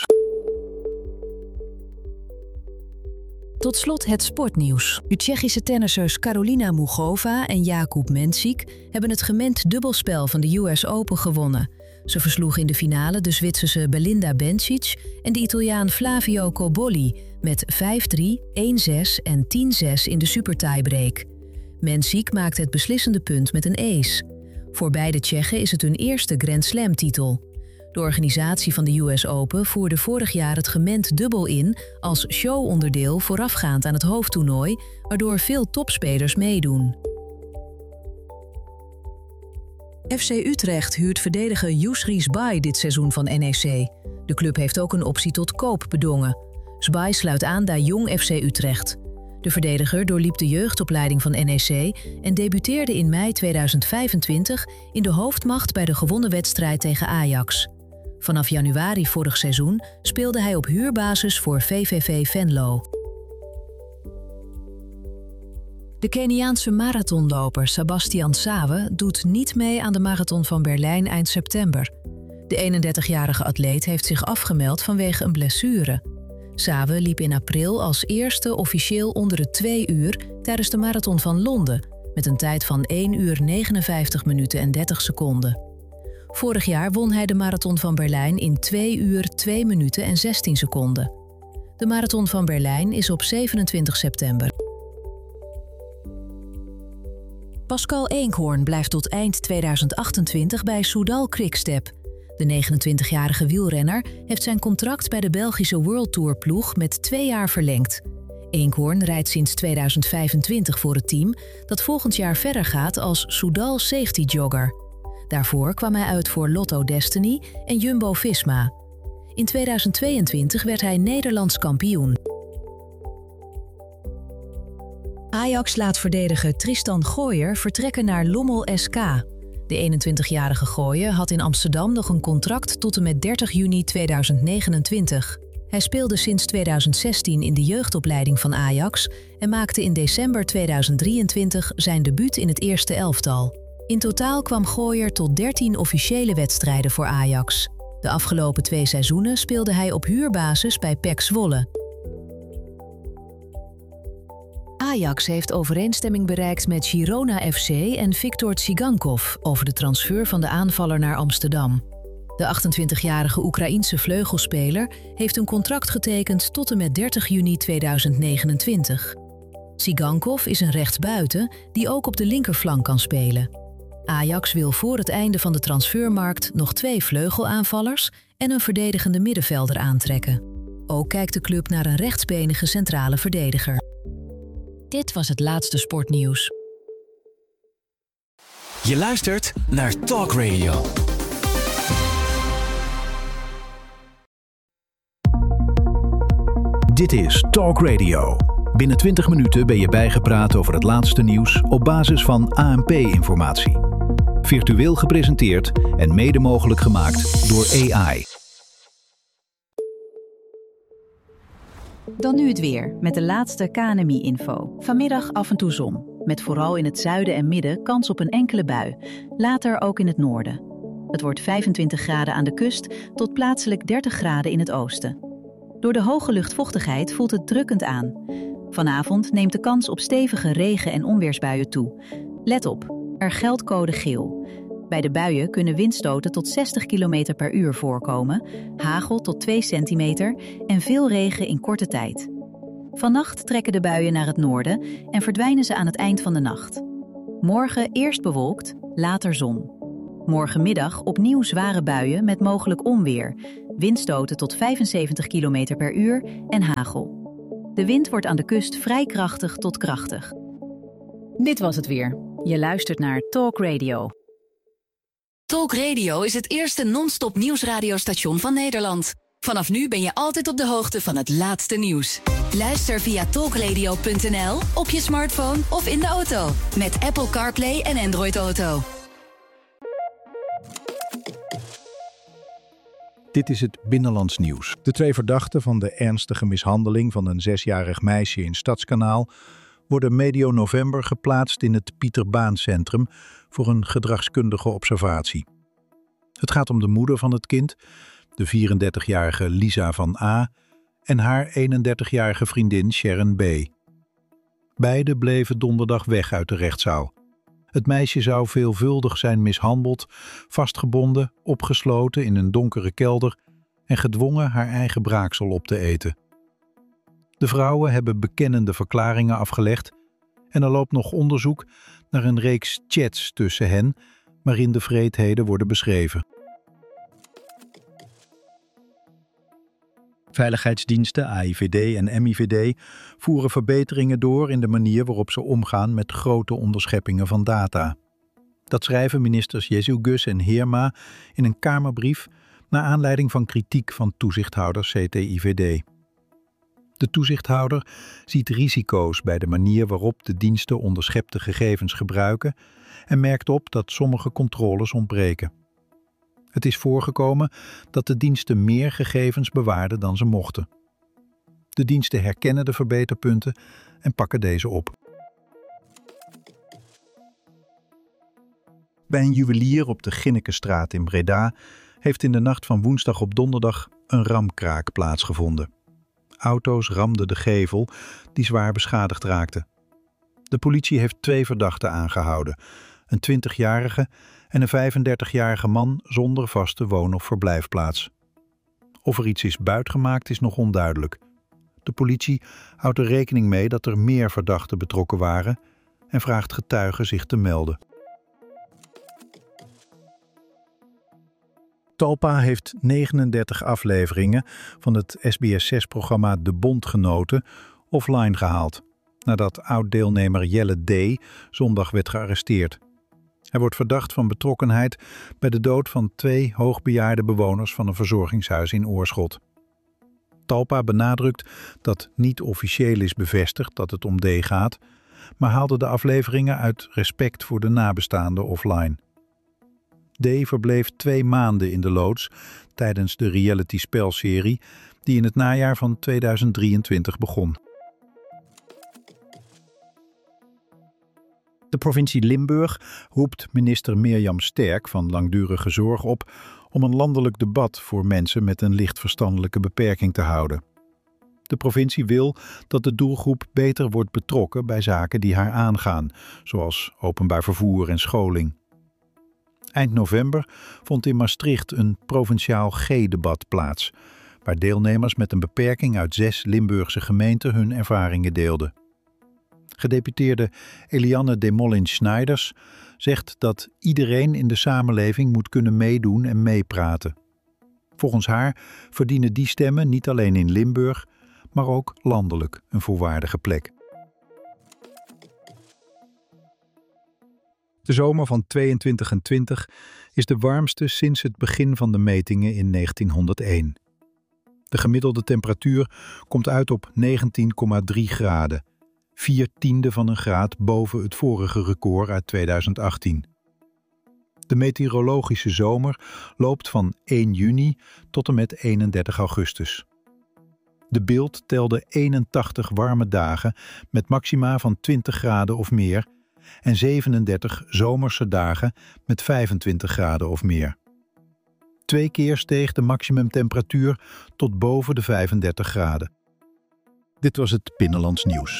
Tot slot het sportnieuws. De Tsjechische tennissers Karolina Mugova en Jakub Mensik hebben het gemengd dubbelspel van de US Open gewonnen. Ze versloegen in de finale de Zwitserse Belinda Bencic en de Italiaan Flavio Cobolli met 5-3, 1-6 en 10-6 in de supertiebreak. Mensik maakte het beslissende punt met een ace. Voor beide Tsjechen is het hun eerste Grand Slam-titel. De organisatie van de US Open voerde vorig jaar het gemengd dubbel in als showonderdeel voorafgaand aan het hoofdtoernooi, waardoor veel topspelers meedoen. FC Utrecht huurt verdediger Yousri Zbay dit seizoen van NEC. De club heeft ook een optie tot koop bedongen. Zbay sluit aan bij Jong FC Utrecht. De verdediger doorliep de jeugdopleiding van NEC en debuteerde in mei 2025 in de hoofdmacht bij de gewonnen wedstrijd tegen Ajax. Vanaf januari vorig seizoen speelde hij op huurbasis voor VVV Venlo. De Keniaanse marathonloper Sebastian Sawe doet niet mee aan de marathon van Berlijn eind september. De 31-jarige atleet heeft zich afgemeld vanwege een blessure. Sawe liep in april als eerste officieel onder de 2 uur tijdens de marathon van Londen, met een tijd van 1 uur 59 minuten en 30 seconden. Vorig jaar won hij de marathon van Berlijn in 2 uur 2 minuten en 16 seconden. De marathon van Berlijn is op 27 september. Pascal Eenkhoorn blijft tot eind 2028 bij Soudal Quickstep. De 29-jarige wielrenner heeft zijn contract bij de Belgische World Tour ploeg met 2 jaar verlengd. Eenkhoorn rijdt sinds 2025 voor het team dat volgend jaar verder gaat als Soudal Safety Jogger. Daarvoor kwam hij uit voor Lotto Destiny en Jumbo-Visma. In 2022 werd hij Nederlands kampioen. Ajax laat verdediger Tristan Gooyer vertrekken naar Lommel SK. De 21-jarige Gooyer had in Amsterdam nog een contract tot en met 30 juni 2029. Hij speelde sinds 2016 in de jeugdopleiding van Ajax en maakte in december 2023 zijn debuut in het eerste elftal. In totaal kwam Gooyer tot 13 officiële wedstrijden voor Ajax. De afgelopen 2 seizoenen speelde hij op huurbasis bij PEC Zwolle. Ajax heeft overeenstemming bereikt met Girona FC en Viktor Tsigankov over de transfer van de aanvaller naar Amsterdam. De 28-jarige Oekraïense vleugelspeler heeft een contract getekend tot en met 30 juni 2029. Tsigankov is een rechtsbuiten die ook op de linkerflank kan spelen. Ajax wil voor het einde van de transfermarkt nog 2 vleugelaanvallers en een verdedigende middenvelder aantrekken. Ook kijkt de club naar een rechtsbenige centrale verdediger. Dit was het laatste sportnieuws. Je luistert naar Talk Radio. Dit is Talk Radio. Binnen 20 minuten ben je bijgepraat over het laatste nieuws op basis van ANP-informatie. Virtueel gepresenteerd en mede mogelijk gemaakt door AI. Dan nu het weer, met de laatste KNMI-info. Vanmiddag af en toe zon, met vooral in het zuiden en midden kans op een enkele bui. Later ook in het noorden. Het wordt 25 graden aan de kust tot plaatselijk 30 graden in het oosten. Door de hoge luchtvochtigheid voelt het drukkend aan. Vanavond neemt de kans op stevige regen- en onweersbuien toe. Let op, er geldt code geel. Bij de buien kunnen windstoten tot 60 km per uur voorkomen, hagel tot 2 centimeter en veel regen in korte tijd. Vannacht trekken de buien naar het noorden en verdwijnen ze aan het eind van de nacht. Morgen eerst bewolkt, later zon. Morgenmiddag opnieuw zware buien met mogelijk onweer, windstoten tot 75 km per uur en hagel. De wind wordt aan de kust vrij krachtig tot krachtig. Dit was het weer. Je luistert naar Talk Radio. Talk Radio is het eerste non-stop nieuwsradiostation van Nederland. Vanaf nu ben je altijd op de hoogte van het laatste nieuws. Luister via talkradio.nl, op je smartphone of in de auto. Met Apple CarPlay en Android Auto. Dit is het Binnenlands Nieuws. De 2 verdachten van de ernstige mishandeling van een 6-jarig meisje in Stadskanaal worden medio november geplaatst in het Pieter Baan Centrum voor een gedragskundige observatie. Het gaat om de moeder van het kind, de 34-jarige Lisa van A. en haar 31-jarige vriendin Sharon B. Beiden bleven donderdag weg uit de rechtszaal. Het meisje zou veelvuldig zijn mishandeld, vastgebonden, opgesloten in een donkere kelder en gedwongen haar eigen braaksel op te eten. De vrouwen hebben bekennende verklaringen afgelegd en er loopt nog onderzoek naar een reeks chats tussen hen, waarin de wreedheden worden beschreven. Veiligheidsdiensten, AIVD en MIVD voeren verbeteringen door in de manier waarop ze omgaan met grote onderscheppingen van data. Dat schrijven ministers Jezielgus en Heerma in een Kamerbrief naar aanleiding van kritiek van toezichthouder CTIVD. De toezichthouder ziet risico's bij de manier waarop de diensten onderschepte gegevens gebruiken en merkt op dat sommige controles ontbreken. Het is voorgekomen dat de diensten meer gegevens bewaarden dan ze mochten. De diensten herkennen de verbeterpunten en pakken deze op. Bij een juwelier op de Ginnekenstraat in Breda heeft in de nacht van woensdag op donderdag een ramkraak plaatsgevonden. Auto's ramden de gevel, die zwaar beschadigd raakte. De politie heeft 2 verdachten aangehouden, een 20-jarige en een 35-jarige man zonder vaste woon- of verblijfplaats. Of er iets is buitgemaakt is nog onduidelijk. De politie houdt er rekening mee dat er meer verdachten betrokken waren en vraagt getuigen zich te melden. Talpa heeft 39 afleveringen van het SBS6-programma De Bondgenoten offline gehaald, nadat oud-deelnemer Jelle D. zondag werd gearresteerd. Hij wordt verdacht van betrokkenheid bij de dood van 2 hoogbejaarde bewoners van een verzorgingshuis in Oorschot. Talpa benadrukt dat niet officieel is bevestigd dat het om D. gaat, maar haalde de afleveringen uit respect voor de nabestaanden offline. D. verbleef 2 maanden in de loods tijdens de reality-spelserie die in het najaar van 2023 begon. De provincie Limburg roept minister Mirjam Sterk van Langdurige Zorg op om een landelijk debat voor mensen met een licht verstandelijke beperking te houden. De provincie wil dat de doelgroep beter wordt betrokken bij zaken die haar aangaan, zoals openbaar vervoer en scholing. Eind november vond in Maastricht een provinciaal G-debat plaats, waar deelnemers met een beperking uit 6 Limburgse gemeenten hun ervaringen deelden. Gedeputeerde Eliane de Molins-Schneiders zegt dat iedereen in de samenleving moet kunnen meedoen en meepraten. Volgens haar verdienen die stemmen niet alleen in Limburg, maar ook landelijk een volwaardige plek. De zomer van 22 en 20 is de warmste sinds het begin van de metingen in 1901. De gemiddelde temperatuur komt uit op 19,3 graden, 4/10 van een graad boven het vorige record uit 2018. De meteorologische zomer loopt van 1 juni tot en met 31 augustus. De Bild telde 81 warme dagen met maxima van 20 graden of meer en 37 zomerse dagen met 25 graden of meer. 2 keer steeg de maximumtemperatuur tot boven de 35 graden. Dit was het Binnenlands Nieuws.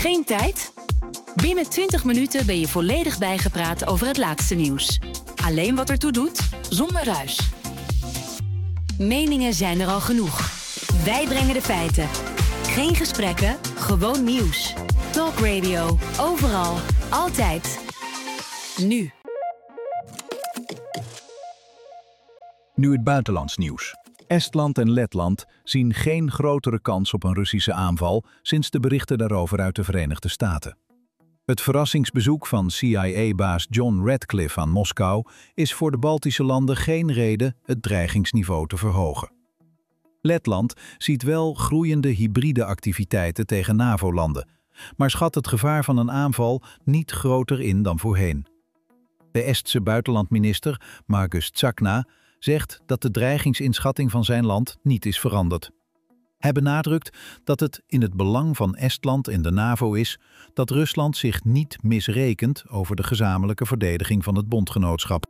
Geen tijd? Binnen 20 minuten ben je volledig bijgepraat over het laatste nieuws. Alleen wat ertoe doet, zonder ruis. Meningen zijn er al genoeg. Wij brengen de feiten. Geen gesprekken, gewoon nieuws. Talk Radio, overal, altijd. Nu. Nu het buitenlands nieuws. Estland en Letland zien geen grotere kans op een Russische aanval sinds de berichten daarover uit de Verenigde Staten. Het verrassingsbezoek van CIA-baas John Ratcliffe aan Moskou is voor de Baltische landen geen reden het dreigingsniveau te verhogen. Letland ziet wel groeiende hybride activiteiten tegen NAVO-landen, maar schat het gevaar van een aanval niet groter in dan voorheen. De Estse buitenlandminister Margus Tsakna zegt dat de dreigingsinschatting van zijn land niet is veranderd. Hij benadrukt dat het in het belang van Estland en de NAVO is dat Rusland zich niet misrekent over de gezamenlijke verdediging van het bondgenootschap.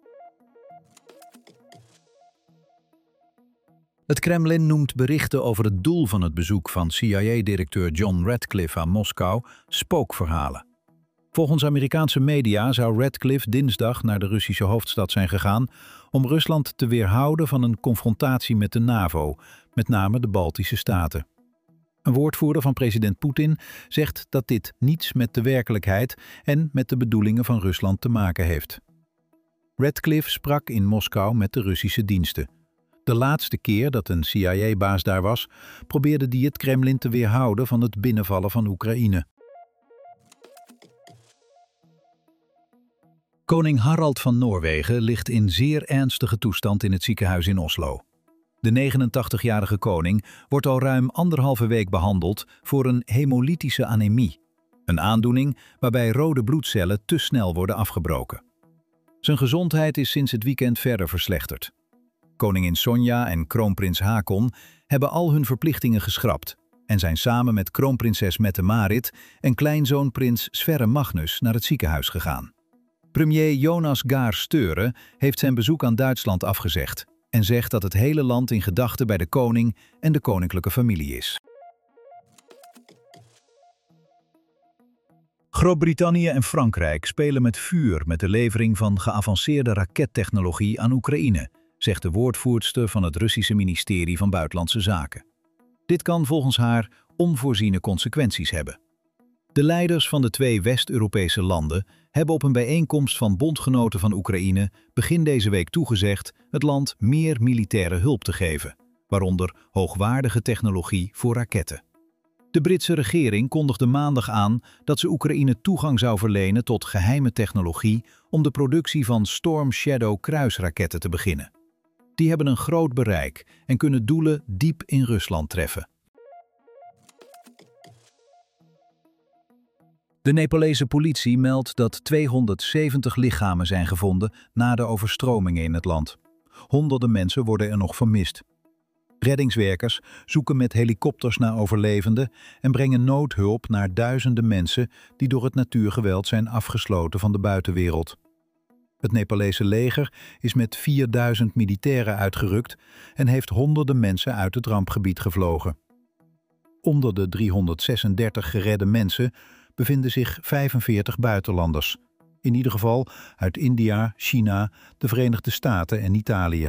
Het Kremlin noemt berichten over het doel van het bezoek van CIA-directeur John Ratcliffe aan Moskou spookverhalen. Volgens Amerikaanse media zou Ratcliffe dinsdag naar de Russische hoofdstad zijn gegaan om Rusland te weerhouden van een confrontatie met de NAVO, met name de Baltische staten. Een woordvoerder van president Poetin zegt dat dit niets met de werkelijkheid en met de bedoelingen van Rusland te maken heeft. Ratcliffe sprak in Moskou met de Russische diensten. De laatste keer dat een CIA-baas daar was, probeerde die het Kremlin te weerhouden van het binnenvallen van Oekraïne. Koning Harald van Noorwegen ligt in zeer ernstige toestand in het ziekenhuis in Oslo. De 89-jarige koning wordt al ruim 1,5 week behandeld voor een hemolytische anemie, een aandoening waarbij rode bloedcellen te snel worden afgebroken. Zijn gezondheid is sinds het weekend verder verslechterd. Koningin Sonja en kroonprins Haakon hebben al hun verplichtingen geschrapt en zijn samen met kroonprinses Mette-Marit en kleinzoon prins Sverre Magnus naar het ziekenhuis gegaan. Premier Jonas Gahr Støre heeft zijn bezoek aan Duitsland afgezegd en zegt dat het hele land in gedachten bij de koning en de koninklijke familie is. Groot-Brittannië en Frankrijk spelen met vuur met de levering van geavanceerde rakettechnologie aan Oekraïne, zegt de woordvoerster van het Russische ministerie van Buitenlandse Zaken. Dit kan volgens haar onvoorziene consequenties hebben. De leiders van de 2 West-Europese landen hebben op een bijeenkomst van bondgenoten van Oekraïne begin deze week toegezegd het land meer militaire hulp te geven, waaronder hoogwaardige technologie voor raketten. De Britse regering kondigde maandag aan dat ze Oekraïne toegang zou verlenen tot geheime technologie om de productie van Storm Shadow kruisraketten te beginnen. Die hebben een groot bereik en kunnen doelen diep in Rusland treffen. De Nepalese politie meldt dat 270 lichamen zijn gevonden na de overstromingen in het land. Honderden mensen worden er nog vermist. Reddingswerkers zoeken met helikopters naar overlevenden en brengen noodhulp naar duizenden mensen die door het natuurgeweld zijn afgesloten van de buitenwereld. Het Nepalese leger is met 4000 militairen uitgerukt en heeft honderden mensen uit het rampgebied gevlogen. Onder de 336 geredde mensen bevinden zich 45 buitenlanders. In ieder geval uit India, China, de Verenigde Staten en Italië.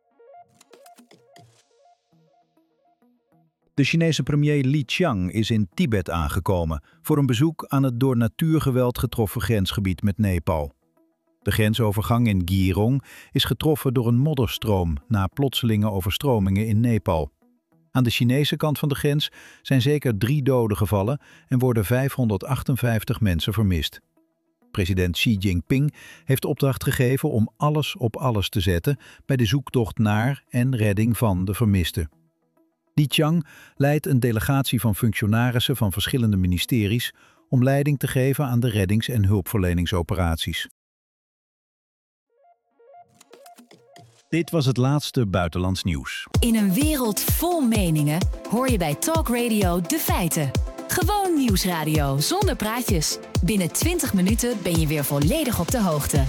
De Chinese premier Li Qiang is in Tibet aangekomen voor een bezoek aan het door natuurgeweld getroffen grensgebied met Nepal. De grensovergang in Girong is getroffen door een modderstroom na plotselinge overstromingen in Nepal. Aan de Chinese kant van de grens zijn zeker 3 doden gevallen en worden 558 mensen vermist. President Xi Jinping heeft opdracht gegeven om alles op alles te zetten bij de zoektocht naar en redding van de vermisten. Li Qiang leidt een delegatie van functionarissen van verschillende ministeries om leiding te geven aan de reddings- en hulpverleningsoperaties. Dit was het laatste buitenlands nieuws. In een wereld vol meningen hoor je bij Talk Radio de feiten. Gewoon nieuwsradio zonder praatjes. Binnen 20 minuten ben je weer volledig op de hoogte.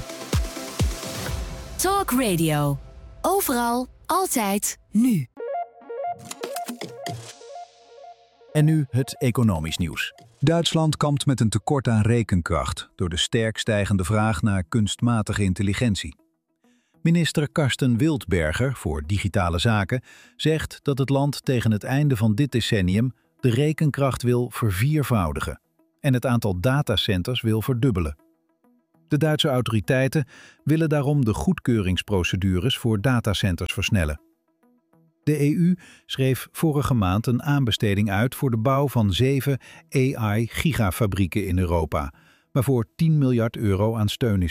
Talk Radio. Overal, altijd, nu. En nu het economisch nieuws. Duitsland kampt met een tekort aan rekenkracht door de sterk stijgende vraag naar kunstmatige intelligentie. Minister Karsten Wildberger voor Digitale Zaken zegt dat het land tegen het einde van dit decennium de rekenkracht wil verviervoudigen en het aantal datacenters wil verdubbelen. De Duitse autoriteiten willen daarom de goedkeuringsprocedures voor datacenters versnellen. De EU schreef vorige maand een aanbesteding uit voor de bouw van 7 AI-gigafabrieken in Europa, waarvoor 10 miljard euro aan steun is